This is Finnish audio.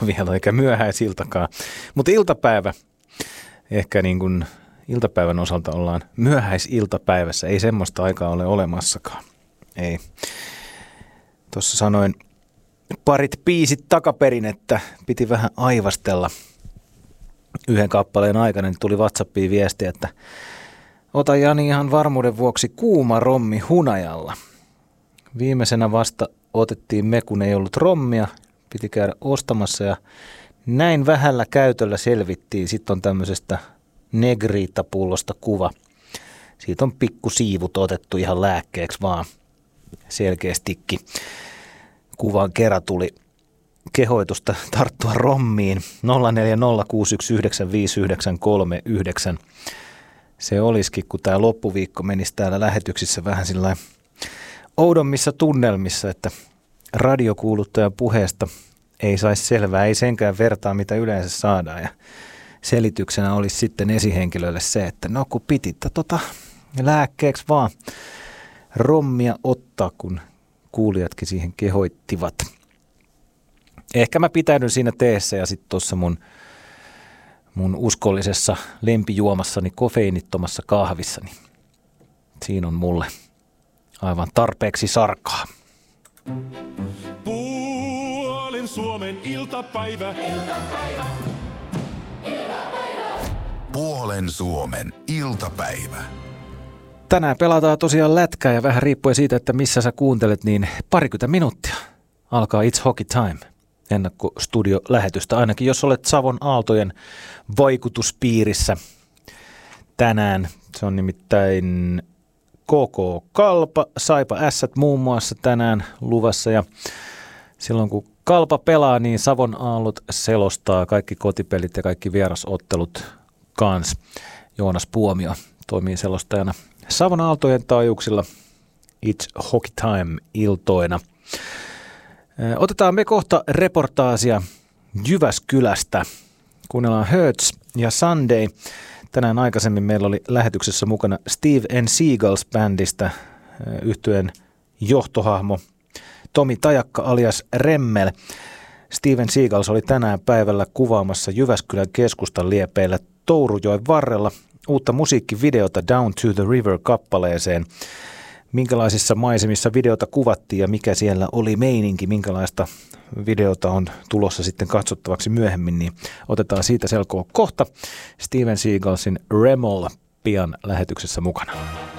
vielä, eikä myöhäisiltakaan. Mutta iltapäivä, ehkä niin kuin iltapäivän osalta ollaan myöhäisiltapäivässä, ei semmoista aikaa ole olemassakaan. Ei. Tuossa sanoin parit biisit takaperin, että piti vähän aivastella yhden kappaleen aikana, niin tuli WhatsAppiin viesti, että ota Jani ihan varmuuden vuoksi kuuma rommi hunajalla. Viimeisenä vasta otettiin me, kun ei ollut rommia, piti käydä ostamassa ja näin vähällä käytöllä selvittiin. Sitten on tämmöisestä Negrita-pullosta kuva. Siitä on pikkusiivut otettu ihan lääkkeeksi vaan selkeästikin. Kuvan kerran tuli kehoitusta tarttua rommiin 0406195939. Se olisikin, kun tämä loppuviikko menisi täällä lähetyksissä vähän sillä oudommissa tunnelmissa, että radiokuuluttajan puheesta ei saisi selvää, ei senkään vertaa, mitä yleensä saadaan. Ja selityksenä olisi sitten esihenkilölle se, että no kun pititte lääkkeeksi vaan rommia ottaa, kun kuulijatkin siihen kehoittivat. Ehkä mä pitäydyn siinä teessä ja sitten tuossa mun uskollisessa lempijuomassani, kofeiinittomassa kahvissani. Siinä on mulle aivan tarpeeksi sarkaa. Puolen Suomen iltapäivä. Puolen Suomen iltapäivä. Tänään pelataan tosiaan lätkää ja vähän riippuen siitä, että missä sä kuuntelet, niin 20 minuuttia alkaa It's Hockey Time. Ennakkostudio-lähetystä, ainakin jos olet Savon Aaltojen vaikutuspiirissä tänään. Se on nimittäin KK Kalpa, Saipa Ässät muun muassa tänään luvassa ja silloin kun Kalpa pelaa, niin Savon Aallot selostaa kaikki kotipelit ja kaikki vierasottelut kans. Joonas Puomio toimii selostajana Savon Aaltojen taajuuksilla It's Hockey Time -iltoina. Otetaan me kohta reportaasia Jyväskylästä. Kuunnellaan Hurts ja Sunday. Tänään aikaisemmin meillä oli lähetyksessä mukana Steve and Seagulls -bändistä yhtyeen johtohahmo Tomi Tajakka alias Remmel. Steven Seagulls oli tänään päivällä kuvaamassa Jyväskylän keskustan liepeillä Tourujoen varrella uutta musiikkivideota Down to the River -kappaleeseen. Minkälaisissa maisemissa videota kuvattiin ja mikä siellä oli meininki, minkälaista videota on tulossa sitten katsottavaksi myöhemmin, niin otetaan siitä selkoa kohta. Steven Seagullsin Remmel pian lähetyksessä mukana.